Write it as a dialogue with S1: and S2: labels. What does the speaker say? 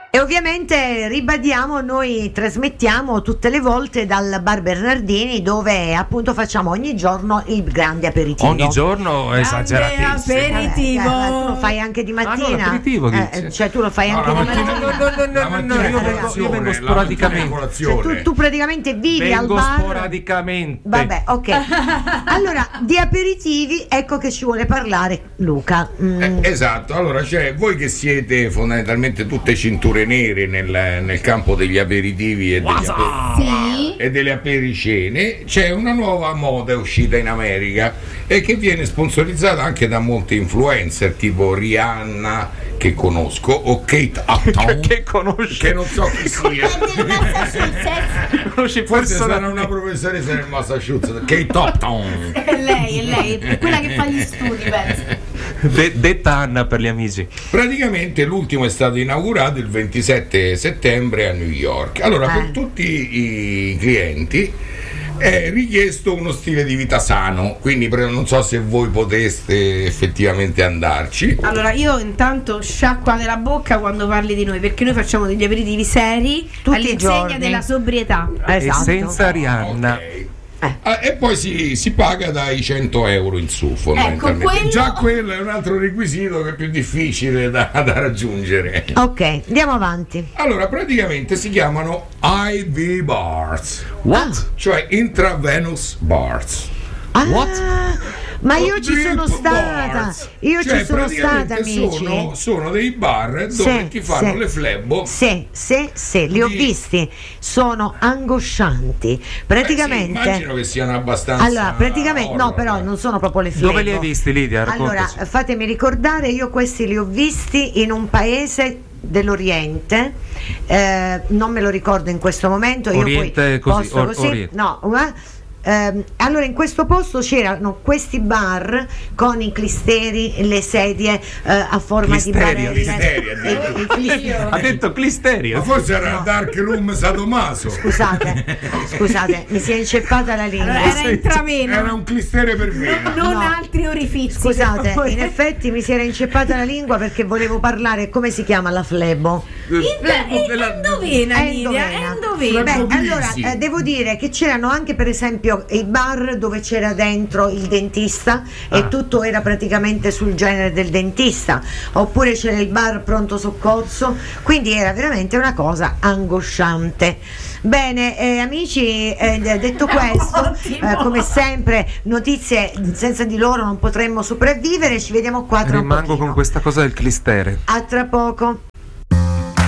S1: E ovviamente ribadiamo, noi trasmettiamo tutte le volte dal Bar Bernardini, dove appunto facciamo ogni giorno il grande aperitivo.
S2: Ogni giorno esageratissimo.
S3: Aperitivo.
S1: Tu lo fai anche di mattina?
S2: no, l'aperitivo, dici?
S1: Cioè tu lo fai anche di mattina?
S2: No, io vengo sporadicamente.
S1: Cioè, tu praticamente vivi al
S2: Vengo
S1: bar.
S2: sporadicamente.
S1: Vabbè, ok. Allora, di aperitivi, ecco che ci vuole parlare Luca.
S4: Esatto, allora voi che siete fondamentalmente tutte cinture nere nel campo degli aperitivi e delle apericene, c'è una nuova moda uscita in America e che viene sponsorizzata anche da molti influencer tipo Rihanna, che conosco, o Kate Upton,
S2: che conosci,
S4: che non so chi sia.
S2: Conosci
S4: Forse sarà una professoressa del Massachusetts, Kate Upton.
S3: È lei, è quella che fa gli studi, penso.
S2: Detta Anna per gli amici.
S4: Praticamente l'ultimo è stato inaugurato il 27 settembre a New York. Allora, per tutti i clienti è richiesto uno stile di vita sano, quindi non so se voi poteste effettivamente andarci.
S3: Allora, io intanto sciacquate la bocca quando parli di noi, perché noi facciamo degli aperitivi seri
S1: tutti
S3: all'insegna della sobrietà.
S1: Esatto.
S2: E senza Rihanna.
S4: Okay. E poi si paga dai 100 euro in su, fondamentalmente. Già quello è un altro requisito che è più difficile da raggiungere.
S1: Ok, andiamo avanti.
S4: Allora, praticamente si chiamano IV bars.
S2: What?
S4: Cioè intravenous bars.
S2: What?
S1: Ma io ci sono stata.
S4: Bars.
S1: Io
S4: Cioè,
S1: ci sono stata,
S4: praticamente
S1: amici.
S4: sono dei bar dove ti fanno le flebo.
S1: Sì, li ho visti. Sono angoscianti. Praticamente.
S4: Immagino che siano abbastanza.
S1: Allora, praticamente. No, però non sono proprio le flebo.
S2: Dove li hai visti, Lidia?
S1: Allora,
S2: Raccontaci.
S1: fatemi ricordare, io questi li ho visti in un paese dell'Oriente, non me lo ricordo in questo momento.
S2: Oriente,
S1: io poi
S2: così,
S1: posso
S2: Oriente.
S1: Allora in questo posto c'erano questi bar con i clisteri, le sedie a forma
S2: Clisteri,
S1: di
S4: clisteri,
S1: barelle.
S2: Ha detto clisterio.
S4: Ma forse era Dark Room Sadomaso.
S1: Scusate, mi si è inceppata la lingua.
S3: Allora, era intraveno,
S4: Era un clistere per vena.
S3: non altri orifizi.
S1: Scusate, in effetti mi si era inceppata la lingua perché volevo parlare, come si chiama la flebo?
S3: Indovina, Lidia, indovina.
S1: Beh, allora devo dire che c'erano anche per esempio i bar dove c'era dentro il dentista e tutto era praticamente sul genere del dentista, oppure c'era il bar pronto soccorso, quindi era veramente una cosa angosciante. Bene, amici, detto questo, come sempre notizie, senza di loro non potremmo sopravvivere. Ci vediamo qua tra un
S2: Rimango
S1: pochino.
S2: con questa cosa del clistere.
S1: A tra poco.